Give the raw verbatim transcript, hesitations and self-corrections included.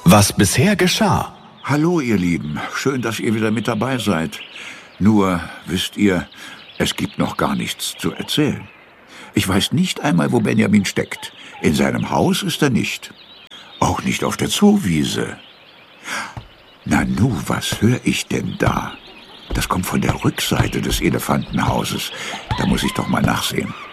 Was bisher geschah. Hallo, ihr Lieben. Schön, dass ihr wieder mit dabei seid. Nur, wisst ihr, es gibt noch gar nichts zu erzählen. Ich weiß nicht einmal, wo Benjamin steckt. In seinem Haus ist er nicht. Auch nicht auf der Zoowiese. Na nu, was höre ich denn da? Das kommt von der Rückseite des Elefantenhauses. Da muss ich doch mal nachsehen.